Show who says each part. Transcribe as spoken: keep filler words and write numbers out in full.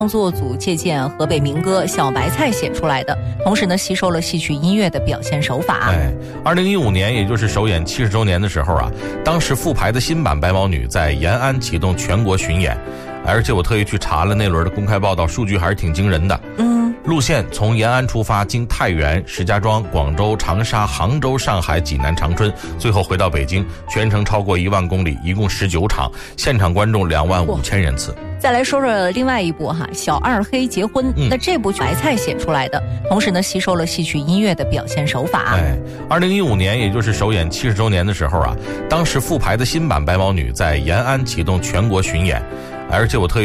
Speaker 1: 创作组借鉴河北民歌《小白菜》写出来的，同时呢，吸收了戏曲音乐的表现手法。
Speaker 2: 哎，二零一五年，也就是首演七十周年的时候啊，当时复排的新版《白毛女》在延安启动全国巡演，而且我特意去查了那轮的公开报道，数据还是挺惊人的。
Speaker 1: 嗯，
Speaker 2: 路线从延安出发，经太原、石家庄、广州、长沙、杭州、上海、济南、长春，最后回到北京，全程超过一万公里，一共十九场，现场观众两万五千人次。
Speaker 1: 再来说说另外一部哈，《小二黑结婚》。嗯，那这部白菜写出来的，同时呢，吸收了戏曲音乐的表现手法。
Speaker 2: 哎，二零一五年，也就是首演七十周年的时候啊，当时复排的新版《白毛女》在延安启动全国巡演，而且我特意